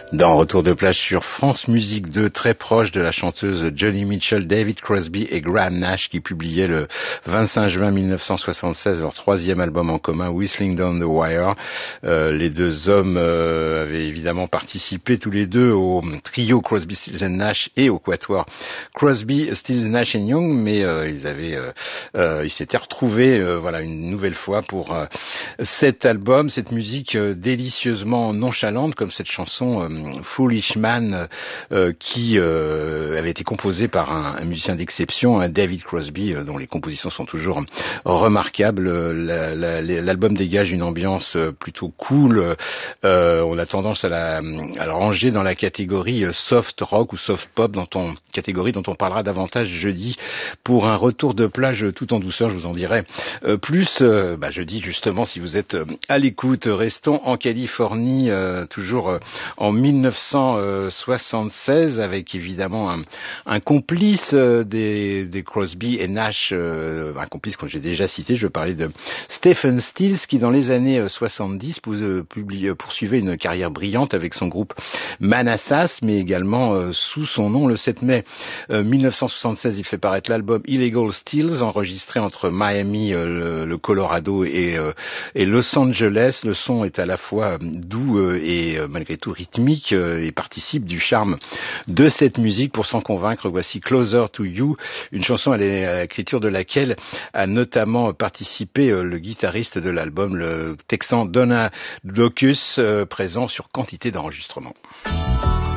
Dans Retour de plage sur France Musique 2, très proche de la chanteuse Joni Mitchell, David Crosby et Graham Nash qui publiaient le 25 juin 1976 leur troisième album en commun, Whistling Down the Wire. Les deux hommes avaient évidemment participé tous les deux au trio Crosby, Stills and Nash et au quatuor Crosby, Stills, Nash and Young, mais ils s'étaient retrouvés voilà une nouvelle fois pour cet album, cette musique délicieusement nonchalante comme cette chanson Foolish Man qui avait été composé par un musicien d'exception, David Crosby, dont les compositions sont toujours remarquables. L'album dégage une ambiance plutôt cool. On a tendance à le ranger dans la catégorie soft rock ou soft pop, catégorie dont on parlera davantage jeudi pour un retour de plage tout en douceur. Je vous en dirai plus jeudi justement si vous êtes à l'écoute. Restons en Californie, toujours en 1976 avec évidemment un complice des Crosby et Nash, un complice que j'ai déjà cité. Je parlais de Stephen Stills qui dans les années 70 poursuivait une carrière brillante avec son groupe Manassas, mais également sous son nom. Le 7 mai 1976, il fait paraître l'album Illegal Stills, enregistré entre Miami, le Colorado et Los Angeles. Le son est à la fois doux et malgré tout rythmique et participe du charme de cette musique. Pour s'en convaincre, voici Closer to You, une chanson à l'écriture de laquelle a notamment participé le guitariste de l'album, le Texan Donna Docus, présent sur quantité d'enregistrements.